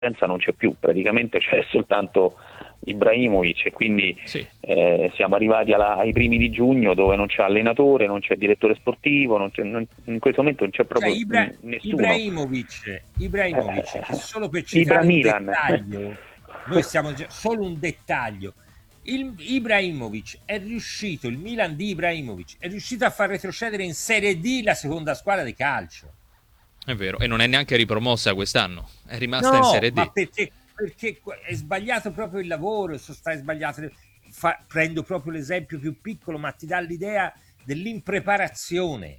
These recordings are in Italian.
partenza non c'è più, praticamente c'è soltanto Ibrahimovic, e quindi Sì. siamo arrivati ai primi di giugno, dove non c'è allenatore, non c'è diretore sportivo, in questo momento non c'è proprio nessuno. Ibrahimovic, che solo per Ibra citare un Milan. dettaglio, noi stiamo solo un dettaglio. Ibrahimovic è riuscito, il Milan di Ibrahimovic è riuscito a far retrocedere in Serie D la seconda squadra di calcio. È vero, e non è neanche ripromossa quest'anno, è rimasta in Serie D. Ma perché è sbagliato proprio il lavoro, è sbagliato. Prendo proprio l'esempio più piccolo, ma ti dà l'idea dell'impreparazione.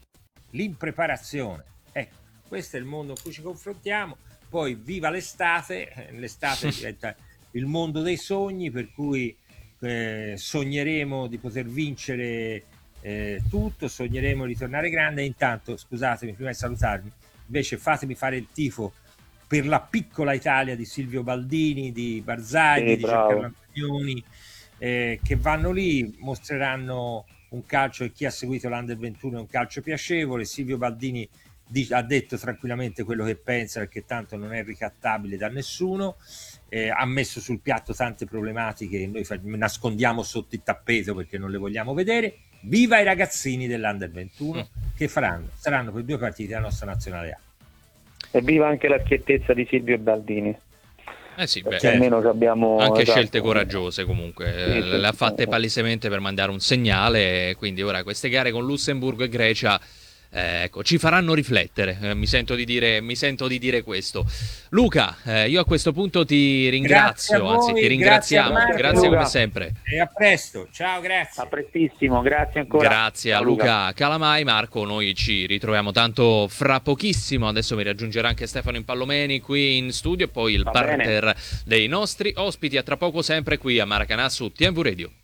Ecco, questo è il mondo in cui ci confrontiamo. Poi viva l'estate diventa il mondo dei sogni, per cui sogneremo di poter vincere tutto, sogneremo di tornare grande. Intanto, scusatemi, prima di salutarmi, invece fatemi fare il tifo per la piccola Italia di Silvio Baldini, di Barzagli, di Giancarlo Antonioni, che vanno lì, mostreranno un calcio, e chi ha seguito l'Under 21 è un calcio piacevole. Silvio Baldini ha detto tranquillamente quello che pensa, perché tanto non è ricattabile da nessuno, ha messo sul piatto tante problematiche che noi nascondiamo sotto il tappeto perché non le vogliamo vedere. Viva i ragazzini dell'Under 21 che saranno per 2 partite la nostra nazionale A. E viva anche la schiettezza di Silvio Baldini. Sì, almeno abbiamo anche scelte coraggiose, comunque sì, le ha fatte palesemente per mandare un segnale, quindi ora queste gare con Lussemburgo e Grecia ecco, ci faranno riflettere, mi sento di dire questo. Luca, io a questo punto ti ringrazio, anzi ti ringraziamo, grazie come sempre. E a presto, ciao, grazie. A prestissimo, grazie ancora. Grazie a Luca Calamai. Marco, noi ci ritroviamo tanto fra pochissimo, adesso mi raggiungerà anche Stefano Impallomeni qui in studio, e poi il parterre dei nostri ospiti. A tra poco, sempre qui a Maracanã su TNV Radio.